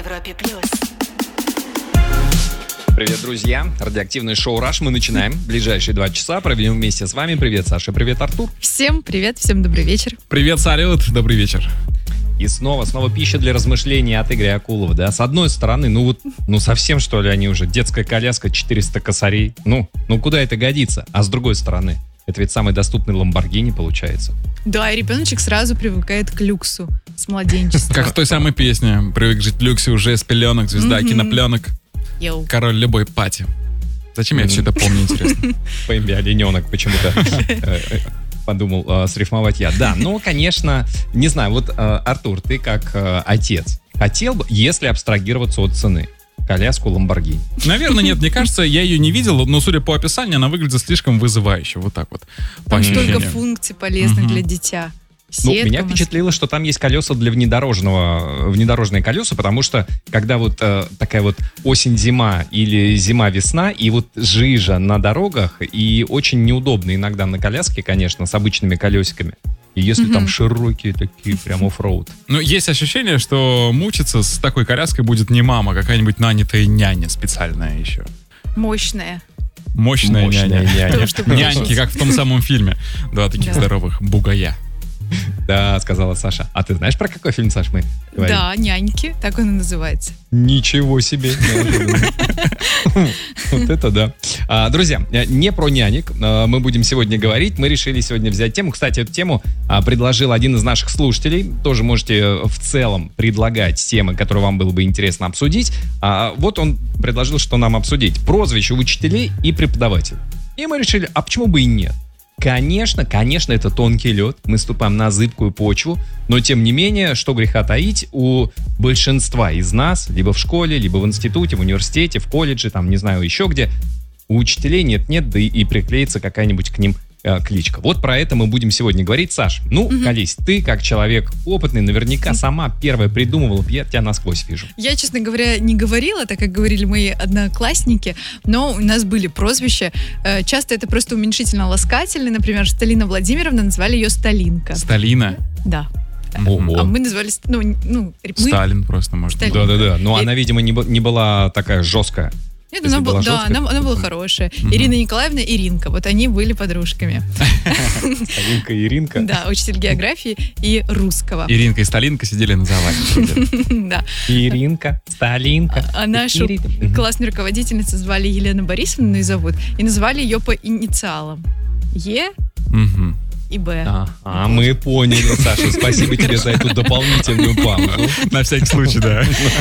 Европе плюс. Привет, друзья! Радиоактивное шоу «Раш» мы начинаем. Ближайшие 2 часа проведем вместе с вами. Привет, Саша. Привет, Артур. Всем привет, всем добрый вечер. Привет, салют, добрый вечер. И снова пища для размышлений от Игоря Акулова, да? С одной стороны, совсем, что ли, они уже, детская коляска, 400 косарей. Ну, куда это годится? А с другой стороны, это ведь самый доступный Ламборгини получается. Да, и ребеночек сразу привыкает к люксу с младенчества. Как в той самой песне. Привык жить в люксе уже с пеленок, звезда кинопленок. Йоу. Король любой пати. Зачем я все это помню, интересно? По имени Олененок почему-то подумал срифмовать я. Да, конечно, не знаю, Артур, ты как отец хотел бы, если абстрагироваться от цены, коляску Ламборгини? Наверное, нет. Мне кажется, я ее не видел, но, судя по описанию, она выглядит слишком вызывающе. Вот так вот. Там столько функций полезных для дитя. Меня впечатлило, что там есть колеса для внедорожные колеса, потому что когда такая осень-зима или зима-весна, и жижа на дорогах, и очень неудобно иногда на коляске, конечно, с обычными колесиками. И если там широкие такие, прям оффроуд. Есть ощущение, что мучиться с такой коляской будет не мама, а какая-нибудь нанятая няня специальная еще. Мощная няня. Няньки, как в том самом фильме. Два таких здоровых бугая. Да, сказала Саша. А ты знаешь, про какой фильм, Саш, мы говорим? Да, «Няньки», так он и называется. Ничего себе. Вот это да. Друзья, не про нянек мы будем сегодня говорить. Мы решили сегодня взять тему. Кстати, эту тему предложил один из наших слушателей. Тоже можете в целом предлагать темы, которые вам было бы интересно обсудить. Он предложил, что нам обсудить. Прозвища учителей и преподавателей. И мы решили, а почему бы и нет? Конечно, это тонкий лед, мы ступаем на зыбкую почву, но тем не менее, что греха таить, у большинства из нас, либо в школе, либо в институте, в университете, в колледже, там, не знаю, еще где, у учителей нет, да и приклеится какая-нибудь к ним кличка. Вот про это мы будем сегодня говорить. Саш, колись, ты как человек опытный, наверняка сама первая придумывала, я тебя насквозь вижу. Я, честно говоря, не говорила, так как говорили мои одноклассники, но у нас были прозвища. Часто это просто уменьшительно-ласкательные. Например, Сталина Владимировна назвали ее Сталинка. Сталина? Да. Ого. А мы назвали... Сталин просто, может быть. Да. Но она, видимо, не была такая жесткая. Нет, она была хорошая. Ирина Николаевна и Иринка. Вот они были подружками. Сталинка и Иринка? Да, учитель географии и русского. Иринка и Сталинка сидели на завале. Да. Иринка, Сталинка. А нашу классную руководительницу звали Елена Борисовна, и зовут. И назвали ее по инициалам. Е и Б. Мы поняли, Саша. Спасибо тебе за эту дополнительную паузу. На всякий случай, да.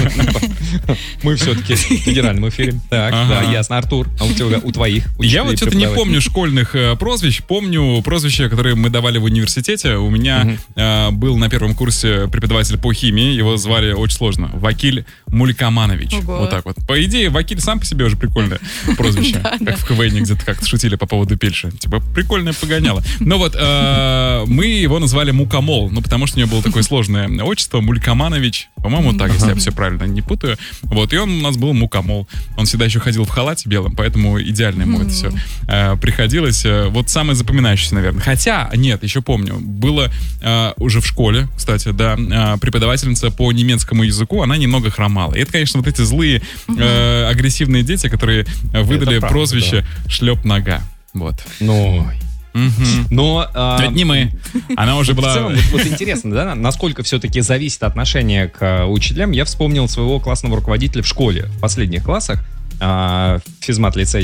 Мы все-таки в федеральном эфире. Так, да, ясно. Артур, а у твоих? Я что-то не помню школьных прозвищ. Помню прозвища, которые мы давали в университете. У меня был на первом курсе преподаватель по химии. Его звали очень сложно. Вакиль Мулькаманович. Вот так вот. По идее, Вакиль сам по себе уже прикольное прозвище. Как в КВН где-то как-то шутили по поводу Пельши. Типа, прикольное погоняло. Но мы его назвали Мукомол, потому что у него было такое сложное отчество, Мулькаманович, по-моему, так, если я все правильно не путаю. И он у нас был Мукомол. Он всегда еще ходил в халате белом, поэтому идеально ему это все приходилось. Самое запоминающееся, наверное. Хотя, нет, еще помню, было уже в школе, кстати, да, преподавательница по немецкому языку, она немного хромала. И это, конечно, эти злые, агрессивные дети, которые выдали прозвище «Шлеп-нога». Вот. Но это не мы. Она уже была... В целом, интересно, да, насколько все-таки зависит отношение к учителям. Я вспомнил своего классного руководителя в школе, в последних классах. В физмат-лицее